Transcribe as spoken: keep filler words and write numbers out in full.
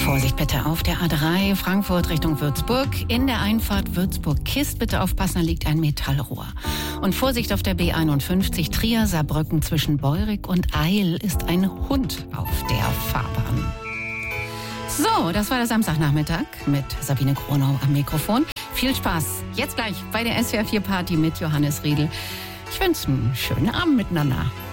Vorsicht bitte auf der A drei Frankfurt Richtung Würzburg. In der Einfahrt Würzburg-Kist bitte aufpassen, da liegt ein Metallrohr. Und Vorsicht auf der B einundfünfzig Trier-Saarbrücken zwischen Beurig und Eil ist ein Hund auf der Fahrbahn. So, das war der Samstagnachmittag mit Sabine Kronau am Mikrofon. Viel Spaß jetzt gleich bei der S W R vier Party mit Johannes Riedl. Ich wünsche einen schönen Abend miteinander.